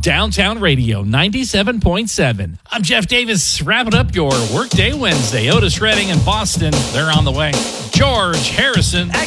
Downtown Radio 97.7. I'm Jeff Davis, wrapping up your Workday Wednesday. Otis Redding and Boston, they're on the way. George Harrison.